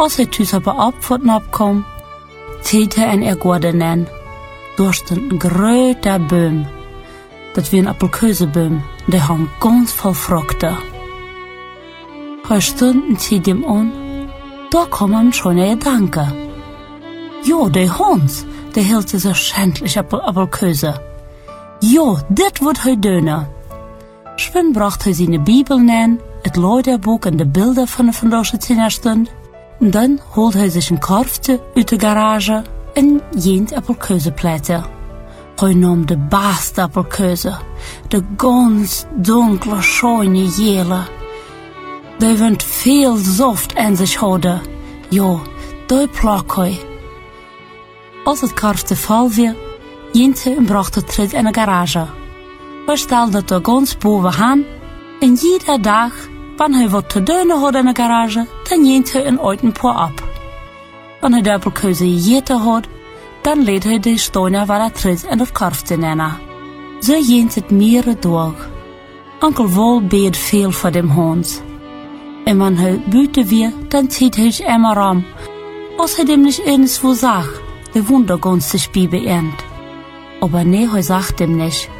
Als hij thuis op opvoeten opkwam, ziet hij en garden aan. Daar stond een grote boom. Dat was een appelkeuzenboom, die hang ganz vol vruchten. Hij stond en ziet hem aan. Da kwam hem schon een gedanke. Jo, die Hans, die hield so schändlich appelkeuze. Jo, dit wordt hij doen. Schwinn bracht hij zijn Bibel aan, het Leuterbuch en de Bilder van de vandaagse Zehnerstund. Dan holt hij zich een karfte uit de garage en jent appelkeuzeplätte. Hij nam de beste appelkeuze, de ganz dunkle, schöne gele. Die wind veel saft aan zich houden. Jo, die plak hij. Als het karfte vol was, jent hij en bracht het terug in de garage. Hij stelde het er ganz bovenaan en jeder dag, wanneer hij wat te doen had in de garage, dan jent hij een ouden paar op. Wanneer hij de appelkeuze gegeten had, dan leed hij de steiner waar het terug in het karfte nemen. Zo jent het meerdere dagen. Onkel Wol beet veel voor dem Hans. En wanneer hij buiten weer, dan ziet hij zich immer ram. Als hij dem niet eens wo zag, de wundergunst sich beend. Aber nee, hij zag dem nicht.